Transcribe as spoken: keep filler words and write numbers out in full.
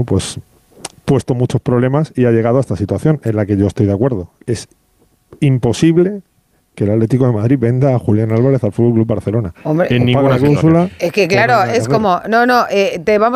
pues puesto muchos problemas y ha llegado a esta situación en la que yo estoy de acuerdo. Es imposible que el Atlético de Madrid venda a Julián Álvarez al F C Barcelona. Hombre, en o ninguna paga la cláusula, es que claro, es como, no, no, eh, te vamos